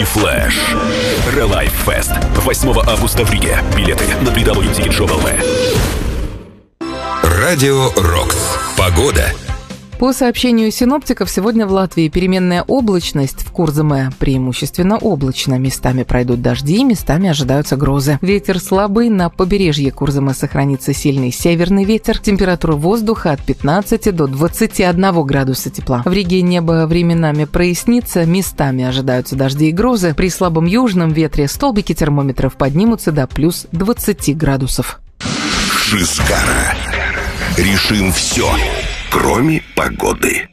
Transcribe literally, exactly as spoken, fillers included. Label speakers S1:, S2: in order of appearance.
S1: Флэш. Релайф Фест. восьмого августа в Риге. Билеты на дабл ю дабл ю дабл ю точка тикет точка эл ви. Радио Рокс. Погода.
S2: По сообщению синоптиков, сегодня в Латвии переменная облачность, в Курзаме преимущественно облачно. Местами пройдут дожди, местами ожидаются грозы. Ветер слабый, на побережье Курзаме сохранится сильный северный ветер. Температура воздуха от пятнадцати до двадцати одного градуса тепла. В Риге небо временами прояснится, местами ожидаются дожди и грозы. При слабом южном ветре столбики термометров поднимутся до плюс двадцати градусов.
S1: Шизгара. Решим все, кроме погоды.